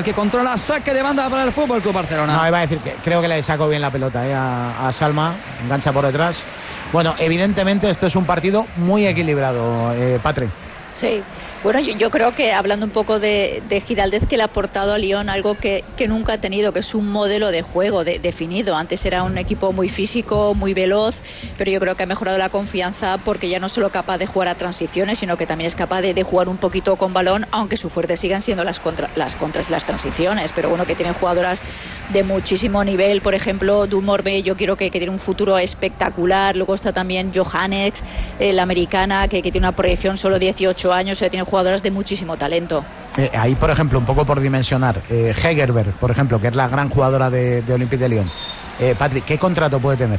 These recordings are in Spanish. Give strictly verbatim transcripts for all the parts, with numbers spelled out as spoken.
el que controla, saque de banda para el Fútbol Club Barcelona. No, iba a decir que creo que le sacó bien la pelota eh, a, a Salma, engancha por detrás. Bueno, evidentemente este es un partido muy equilibrado, eh, Patri. Sí, bueno, yo, yo creo que hablando un poco de, de Giraldez, que le ha aportado a Lyon algo que, que nunca ha tenido, que es un modelo de juego de, definido. Antes era un equipo muy físico, muy veloz, pero yo creo que ha mejorado la confianza porque ya no es solo capaz de jugar a transiciones, sino que también es capaz de, de jugar un poquito con balón, aunque su fuerte sigan siendo las, contra, las contras y las transiciones. Pero bueno, que tienen jugadoras de muchísimo nivel, por ejemplo, Dumorbe, yo quiero que, que tiene un futuro espectacular. Luego está también Johannex, eh, la americana, que, que tiene una proyección solo dieciocho años, o sea, tienen jugadoras de muchísimo talento. Eh, ahí, por ejemplo, un poco por dimensionar, eh, Hegerberg, por ejemplo, que es la gran jugadora de, de Olympique de Lyon. Eh, Patrick, ¿qué contrato puede tener?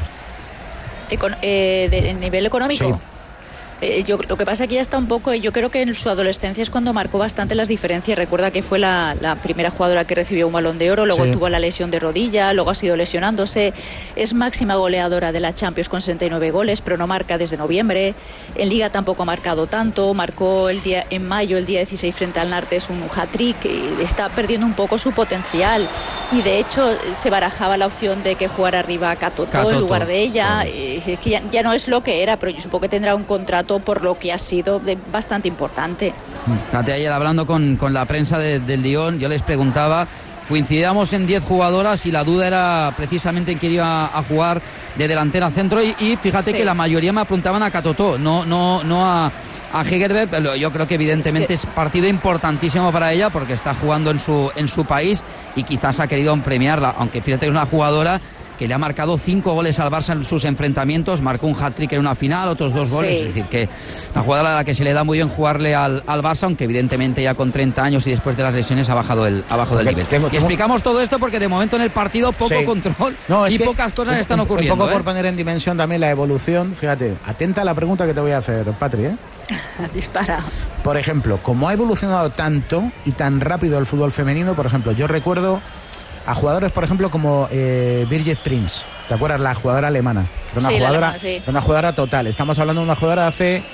Econ- eh, ¿De nivel económico? Sí. Eh, yo, lo que pasa aquí ya está un poco, yo creo que en su adolescencia es cuando marcó bastante las diferencias. Recuerda que fue la, la primera jugadora que recibió un Balón de Oro, luego sí. tuvo la lesión de rodilla, luego ha sido lesionándose. Es máxima goleadora de la Champions con sesenta y nueve goles, pero no marca desde noviembre. En Liga tampoco ha marcado tanto, marcó el día en mayo, el día dieciséis frente al Nantes, un hat-trick. Está perdiendo un poco su potencial y de hecho se barajaba la opción de que jugara arriba Katoto, Katoto. en lugar de ella. Sí. Es que ya, ya no es lo que era, pero yo supongo que tendrá un contrato por lo que ha sido de bastante importante. Fíjate, ayer hablando con, con la prensa de, del Lyon, yo les preguntaba, coincidíamos en diez jugadoras y la duda era precisamente en quién iba a jugar de delantera centro y, y fíjate sí. que la mayoría me apuntaban a Katoto, no, no, no a, a Hegerberg, pero yo creo que evidentemente es, que... es partido importantísimo para ella porque está jugando en su, en su país y quizás ha querido premiarla, aunque fíjate que es una jugadora que le ha marcado cinco goles al Barça en sus enfrentamientos, marcó un hat-trick en una final, otros dos goles, sí. es decir, que la jugadora a la que se le da muy bien jugarle al, al Barça, aunque evidentemente ya con treinta años y después de las lesiones ha bajado el, ha bajado el nivel. Tengo, tengo... Y explicamos todo esto porque de momento en el partido poco sí. control no, y pocas cosas un, están ocurriendo. Un poco ¿eh? por poner en dimensión también la evolución, fíjate, atenta a la pregunta que te voy a hacer, Patri, ¿eh? Dispara. Por ejemplo, como ha evolucionado tanto y tan rápido el fútbol femenino, por ejemplo, yo recuerdo a jugadores, por ejemplo, como eh, Birgit Prinz, ¿te acuerdas? La jugadora alemana. Era una, sí, jugadora, alemana, sí. una jugadora total. Estamos hablando de una jugadora de hace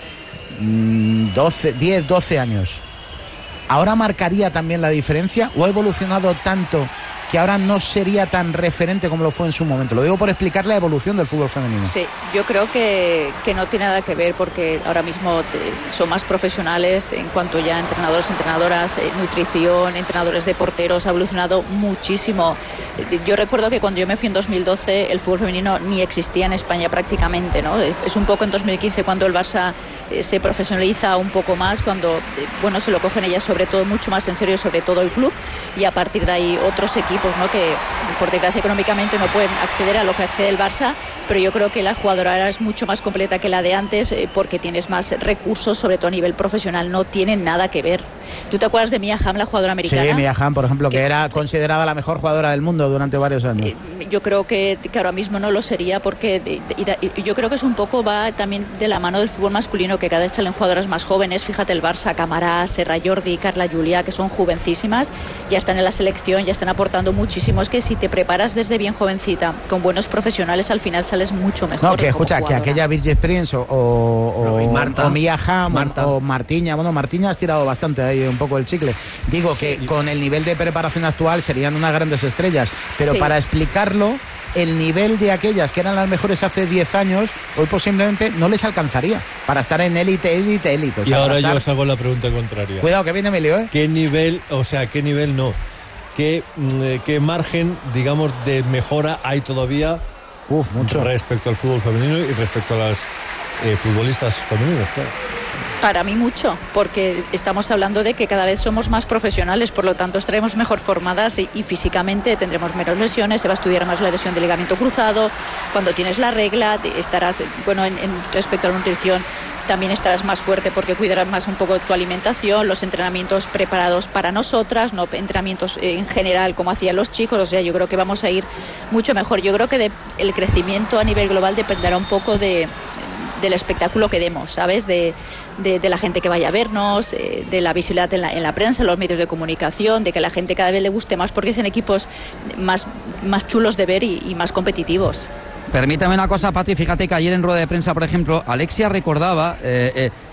mmm, doce, diez, doce años. ¿Ahora marcaría también la diferencia o ha evolucionado tanto que ahora no sería tan referente como lo fue en su momento? Lo digo por explicar la evolución del fútbol femenino. Sí, yo creo que, que no tiene nada que ver porque ahora mismo te, son más profesionales en cuanto ya a entrenadores, entrenadoras, eh, nutrición, entrenadores de porteros, ha evolucionado muchísimo. Yo recuerdo que cuando yo me fui en dos mil doce el fútbol femenino ni existía en España prácticamente, ¿no? Es un poco en dos mil quince cuando el Barça eh, se profesionaliza un poco más, cuando eh, bueno, se lo cogen ellas sobre todo mucho más en serio, sobre todo el club, y a partir de ahí otros equipos, ¿no? Que por desgracia económicamente no pueden acceder a lo que accede el Barça, pero yo creo que la jugadora ahora es mucho más completa que la de antes eh, porque tienes más recursos, sobre todo a nivel profesional, no tienen nada que ver. ¿Tú te acuerdas de Mia Hamm, la jugadora americana? Sí, Mia Hamm, por ejemplo, que, que era considerada la mejor jugadora del mundo durante varios años. Eh, yo creo que, que ahora mismo no lo sería porque de, de, de, yo creo que es un poco va también de la mano del fútbol masculino, que cada vez salen jugadoras más jóvenes. Fíjate el Barça, Camará, Serra Jordi, Carla Julià, que son jovencísimas, ya están en la selección, ya están aportando muchísimo. Es que si te preparas desde bien jovencita con buenos profesionales, al final sales mucho mejor. No, que escucha, que aquella Birgit Prinz o, o, no, Marta, o Mia Hamm Marta. o Martiña, bueno, Martiña has tirado bastante ahí un poco el chicle. Digo sí. que con el nivel de preparación actual serían unas grandes estrellas, pero sí. para explicarlo, el nivel de aquellas que eran las mejores hace diez años, hoy posiblemente no les alcanzaría para estar en élite, élite, élite. O sea, y ahora estar... yo os hago la pregunta contraria. Cuidado, que viene Emilio, ¿eh? ¿Qué nivel, o sea, qué nivel no? ¿Qué, qué margen, digamos, de mejora hay todavía Uf, mucho. respecto al fútbol femenino y respecto a las eh, futbolistas femeninas, claro? Para mí mucho, porque estamos hablando de que cada vez somos más profesionales, por lo tanto estaremos mejor formadas y, y físicamente tendremos menos lesiones, se va a estudiar más la lesión de ligamento cruzado, cuando tienes la regla estarás, bueno, en, en respecto a la nutrición también estarás más fuerte porque cuidarás más un poco tu alimentación, los entrenamientos preparados para nosotras, no entrenamientos en general como hacían los chicos, o sea, yo creo que vamos a ir mucho mejor. Yo creo que de, el crecimiento a nivel global dependerá un poco de del espectáculo que demos, ¿sabes? De, de, de la gente que vaya a vernos, eh, de la visibilidad en la, en la prensa, en los medios de comunicación, de que a la gente cada vez le guste más porque son equipos más, más chulos de ver y, y más competitivos. Permítame una cosa, Patri, fíjate que ayer en rueda de prensa, por ejemplo, Alexia recordaba eh, eh,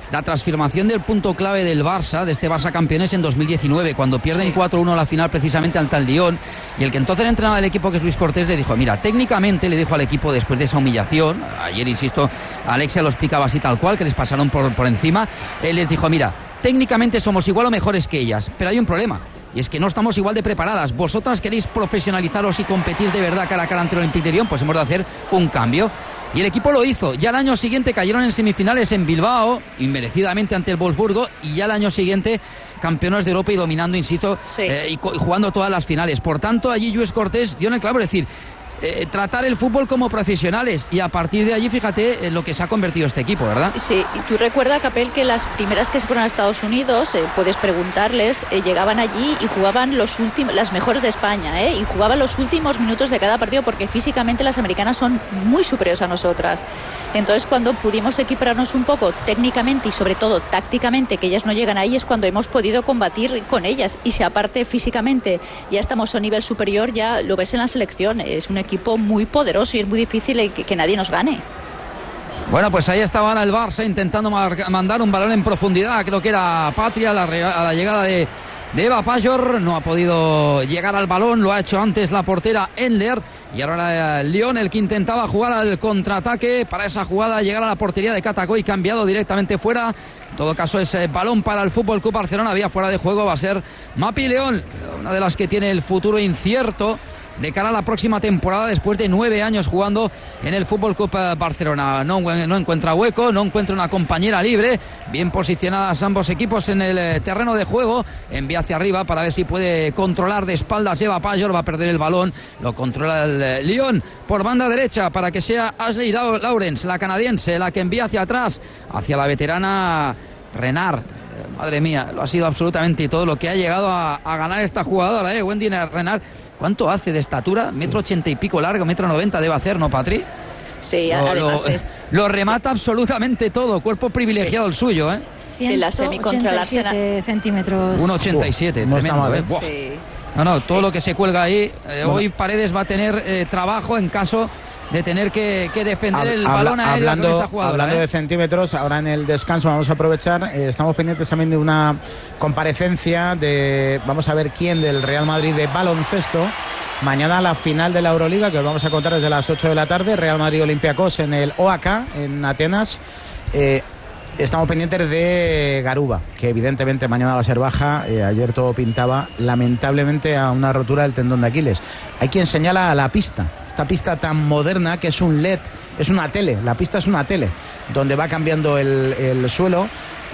la transformación del punto clave del Barça, de este Barça campeones en dos mil diecinueve, cuando pierden sí. cuatro uno la final precisamente ante el Lyon, y el que entonces entrenaba el equipo, que es Luis Cortés, le dijo, mira, técnicamente le dijo al equipo después de esa humillación, ayer insisto, Alexia lo explicaba así tal cual, que les pasaron por, por encima, él les dijo, mira, técnicamente somos igual o mejores que ellas, pero hay un problema, y es que no estamos igual de preparadas. Vosotras queréis profesionalizaros y competir de verdad cara a cara ante el Olympique de Lyon, pues hemos de hacer un cambio. Y el equipo lo hizo. Ya el año siguiente cayeron en semifinales en Bilbao, inmerecidamente ante el Wolfsburgo, y ya el año siguiente campeones de Europa y dominando, insisto, sí. eh, y, y jugando todas las finales. Por tanto, allí Lluís Cortés dio en el clavo, es decir, Eh, tratar el fútbol como profesionales, y a partir de allí fíjate en lo que se ha convertido este equipo, ¿verdad? Sí, y tú recuerda, Capel, que las primeras que se fueron a Estados Unidos, eh, puedes preguntarles, eh, llegaban allí y jugaban los últimos, las mejores de España, eh, y jugaban los últimos minutos de cada partido, porque físicamente las americanas son muy superiores a nosotras. Entonces, cuando pudimos equipararnos un poco técnicamente y sobre todo tácticamente, que ellas no llegan ahí, es cuando hemos podido combatir con ellas. Y si aparte físicamente ya estamos a un nivel superior, ya lo ves en la selección, es un equipo muy poderoso y es muy difícil que, que nadie nos gane. Bueno, pues ahí estaba el Barça intentando mar- mandar un balón en profundidad, creo que era Patria, a la, re- a la llegada de, de Eva Pajor, no ha podido llegar al balón, lo ha hecho antes la portera Endler, y ahora el Lyon, el que intentaba jugar al contraataque, para esa jugada llegar a la portería de Catacoy, cambiado directamente fuera. En todo caso, ese balón para el Fútbol Club Barcelona, había fuera de juego, va a ser Mapi León, una de las que tiene el futuro incierto de cara a la próxima temporada, después de nueve años jugando en el Fútbol Club Barcelona. No, no encuentra hueco, no encuentra una compañera libre. Bien posicionadas ambos equipos en el terreno de juego. Envía hacia arriba para ver si puede controlar de espaldas Eva Pajor. Va a perder el balón, lo controla el Lyon por banda derecha para que sea Ashley Lawrence, la canadiense, la que envía hacia atrás, hacia la veterana Renard. Madre mía, lo ha sido absolutamente todo lo que ha llegado a, a ganar esta jugadora, ¿eh? Wendy Renard. ¿Cuánto hace de estatura? Metro ochenta y pico largo, metro noventa debe hacer, ¿no, Patri? Sí, lo, además lo, es... lo remata absolutamente todo, cuerpo privilegiado sí. el suyo, ¿eh? En la semi contra el Arsenal. Centímetros. uno ochenta y siete, no tremendo, mal, ¿eh? Sí. No, no, todo sí. lo que se cuelga ahí. Eh, bueno. Hoy Paredes va a tener eh, trabajo en caso de tener que, que defender Habla, el balón aéreo hablando, con esta jugadora, hablando ¿eh? de centímetros, ahora en el descanso vamos a aprovechar, eh, estamos pendientes también de una comparecencia de, vamos a ver quién, del Real Madrid de baloncesto. Mañana la final de la Euroliga, que os vamos a contar desde las ocho de la tarde, Real Madrid-Olympiacos en el O A K, en Atenas. Eh, Estamos pendientes de Garuba, que evidentemente mañana va a ser baja. Eh, ayer todo pintaba lamentablemente a una rotura del tendón de Aquiles. Hay quien señala a la pista, esta pista tan moderna que es un L E D, es una tele, la pista es una tele, donde va cambiando el, el suelo,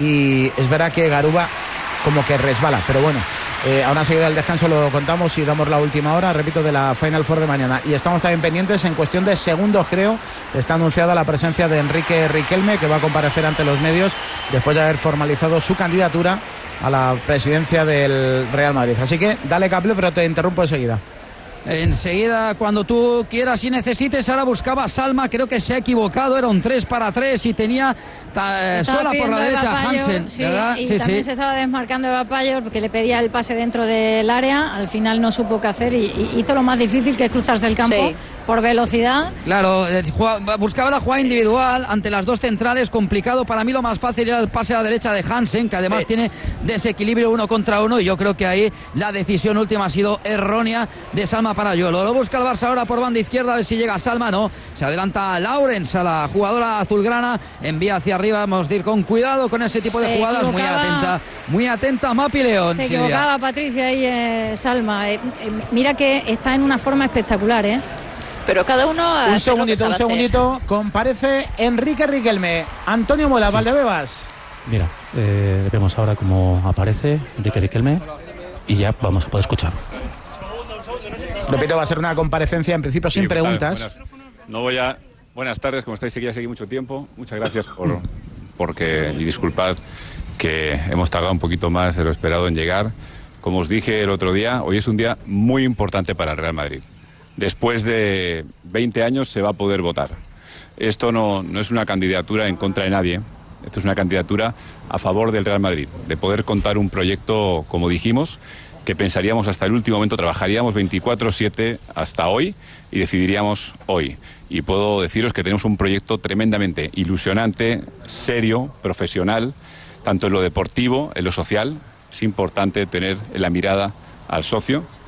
y es verdad que Garuba como que resbala, pero bueno, eh, a una seguida del descanso lo contamos y damos la última hora, repito, de la Final Four de mañana. Y estamos también pendientes, en cuestión de segundos creo, está anunciada la presencia de Enrique Riquelme, que va a comparecer ante los medios después de haber formalizado su candidatura a la presidencia del Real Madrid. Así que dale, Caple, pero te interrumpo enseguida. Enseguida, cuando tú quieras y necesites. Ahora buscaba Salma, creo que se ha equivocado, era un tres para tres y tenía ta, sola por la derecha Hansen, sí, ¿verdad? y sí, también sí. se estaba desmarcando Eva Pajor porque le pedía el pase dentro del área, al final no supo qué hacer y, y hizo lo más difícil, que es cruzarse el campo sí. por velocidad. Claro, buscaba la jugada individual ante las dos centrales, complicado. Para mí lo más fácil era el pase a la derecha de Hansen, que además sí. tiene desequilibrio uno contra uno, y yo creo que ahí la decisión última ha sido errónea de Salma Parayolo. Lo busca el Barça ahora por banda izquierda, a ver si llega Salma. No, se adelanta Lawrence, a la jugadora azulgrana, envía hacia arriba. Vamos a ir con cuidado con ese tipo se de jugadas, muy atenta, muy atenta Mapi León. Se Silvia. equivocaba Patricia ahí, eh, Salma. Eh, eh, mira que está en una forma espectacular, ¿eh? Pero cada uno un segundito, un segundito, hacer. Comparece Enrique Riquelme. Antonio Mola, sí. Valdebebas. Mira, eh, vemos ahora cómo aparece Enrique Riquelme y ya vamos a poder escucharlo. Repito, va a ser una comparecencia en principio sin sí, preguntas. Buenas, no voy a... Buenas tardes, como estáis aquí ya seguí mucho tiempo. Muchas gracias por porque y disculpad que hemos tardado un poquito más de lo esperado en llegar. Como os dije el otro día, hoy es un día muy importante para el Real Madrid. Después de veinte años se va a poder votar. Esto no, no es una candidatura en contra de nadie. Esto es una candidatura a favor del Real Madrid, de poder contar un proyecto, como dijimos, que pensaríamos hasta el último momento, trabajaríamos veinticuatro siete hasta hoy y decidiríamos hoy. Y puedo deciros que tenemos un proyecto tremendamente ilusionante, serio, profesional, tanto en lo deportivo, en lo social. Es importante tener en la mirada al socio,